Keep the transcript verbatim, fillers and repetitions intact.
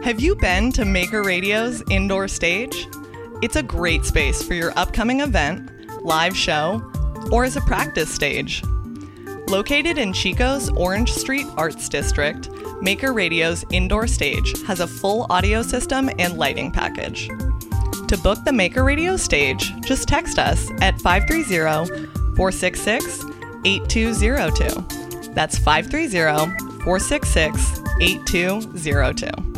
Have you been to Maker Radio's indoor stage? It's a great space for your upcoming event, live show, or as a practice stage. Located in Chico's Orange Street Arts District, Maker Radio's indoor stage has a full audio system and lighting package. To book the Maker Radio stage, just text us at five three zero, four six six, eight two zero two. That's five three zero, four six six, eight two zero two.